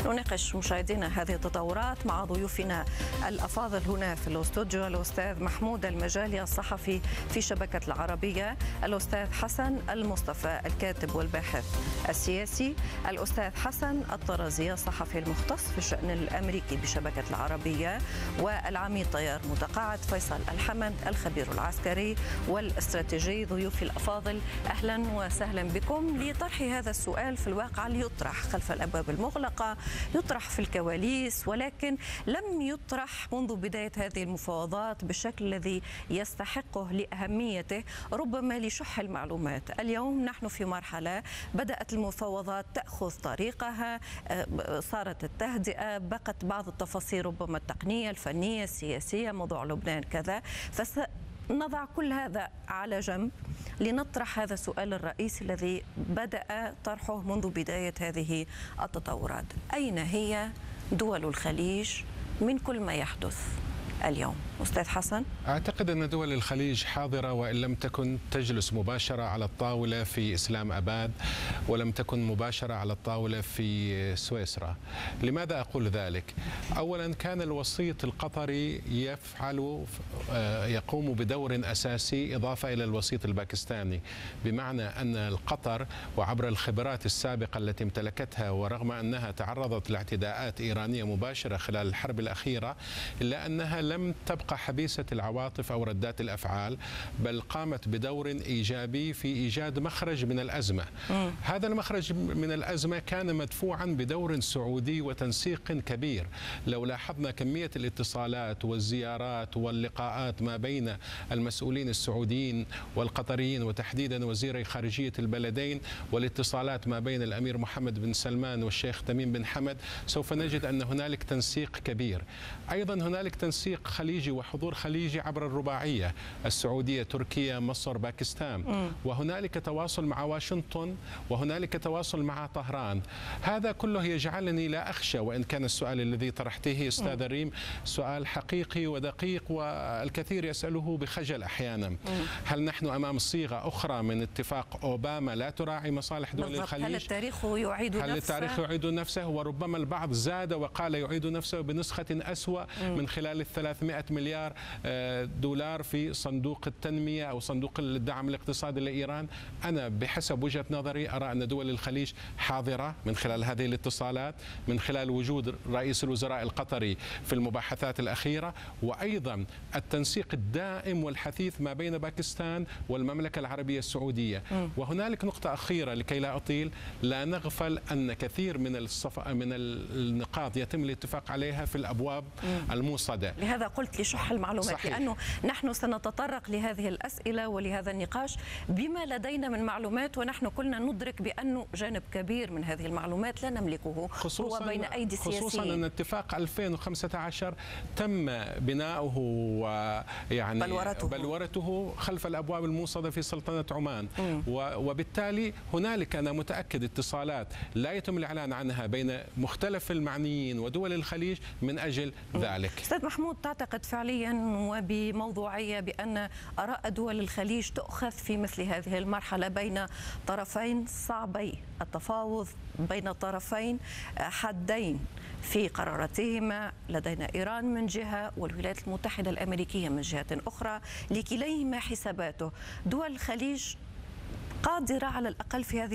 نناقش مشاهدينا هذه التطورات مع ضيوفنا الأفاضل هنا في الاستوديو، الأستاذ محمود المجالي الصحفي في شبكة العربية، الأستاذ حسن المصطفى الكاتب والباحث السياسي، الأستاذ حسن الطرزي الصحفي المختص في الشأن الأمريكي بشبكة العربية، والعميد طيار متقاعد فيصل الحمد الخبير العسكري والاستراتيجي. ضيوفي الأفاضل أهلا وسهلا بكم لطرح هذا السؤال في الواقع يطرح خلف الأبواب المغلقة، يطرح في الكواليس، ولكن لم يطرح منذ بداية هذه المفاوضات بالشكل الذي يستحقه لأهميته، ربما لشح المعلومات. اليوم نحن في مرحلة بدأت المفاوضات تأخذ طريقها، صارت التهدئة، بقت بعض التفاصيل ربما التقنية الفنية السياسية، موضوع لبنان كذا، نضع كل هذا على جنب لنطرح هذا السؤال الرئيسي الذي بدأ طرحه منذ بداية هذه التطورات. أين هي دول الخليج من كل ما يحدث اليوم؟ أستاذ حسن. أعتقد أن دول الخليج حاضرة وإن لم تكن تجلس مباشرة على الطاولة في إسلام أباد، ولم تكن مباشرة على الطاولة في سويسرا. لماذا أقول ذلك؟ أولا كان الوسيط القطري يقوم بدور أساسي إضافة إلى الوسيط الباكستاني، بمعنى أن القطر وعبر الخبرات السابقة التي امتلكتها، ورغم أنها تعرضت لاعتداءات إيرانية مباشرة خلال الحرب الأخيرة، إلا أنها لم تبقى حبيسة العواطف أو ردات الأفعال، بل قامت بدور إيجابي في إيجاد مخرج من الأزمة. هذا المخرج من الأزمة كان مدفوعا بدور سعودي وتنسيق كبير. لو لاحظنا كمية الاتصالات والزيارات واللقاءات ما بين المسؤولين السعوديين والقطريين، وتحديدا وزيري خارجية البلدين، والاتصالات ما بين الأمير محمد بن سلمان والشيخ تميم بن حمد، سوف نجد أن هنالك تنسيق كبير. أيضا هنالك تنسيق خليجي وحضور خليجي عبر الرباعية السعودية تركيا مصر باكستان، وهنالك تواصل مع واشنطن، وهنالك تواصل مع طهران. هذا كله يجعلني لا أخشى، وإن كان السؤال الذي طرحته أستاذ ريم سؤال حقيقي ودقيق، والكثير يسأله بخجل أحيانا. هل نحن أمام صيغة أخرى من اتفاق أوباما لا تراعي مصالح دول الخليج؟ هل التاريخ يعيد نفسه؟ هل التاريخ يعيد نفسه؟ وربما البعض زاد وقال يعيد نفسه بنسخة أسوأ من خلال 300 مليار دولار في صندوق التنمية أو صندوق الدعم الاقتصادي لإيران. أنا بحسب وجهة نظري أرى أن دول الخليج حاضرة من خلال هذه الاتصالات، من خلال وجود رئيس الوزراء القطري في المباحثات الأخيرة، وأيضا التنسيق الدائم والحثيث ما بين باكستان والمملكة العربية السعودية. وهنالك نقطة أخيرة لكي لا أطيل، لا نغفل أن كثير من النقاط يتم الاتفاق عليها في الأبواب الموصدة. لهذا قلت لشح المعلومات، صحيح. لأنه نحن سنتطرق لهذه الأسئلة ولهذا النقاش بما لدينا من معلومات، ونحن كلنا ندرك بأنه جانب كبير من هذه المعلومات لا نملكه، هو بين أيدي السياسيين. خصوصا أن اتفاق 2015 تم بناؤه ويعني بلورته خلف الأبواب الموصدة في سلطنة عمان، وبالتالي هنالك أنا متأكد اتصالات لا يتم الإعلان عنها بين مختلف المعنيين ودول الخليج من أجل ذلك. أستاذ محمود، تعتقد فعليا وبموضوعية بأن آراء دول الخليج تؤخذ في مثل هذه المرحلة بين طرفين صعبي التفاوض، بين طرفين حدين في قراراتهما، لدينا إيران من جهة والولايات المتحدة الأمريكية من جهة أخرى، لكليهما حساباته؟ دول الخليج قادرة على الأقل في هذه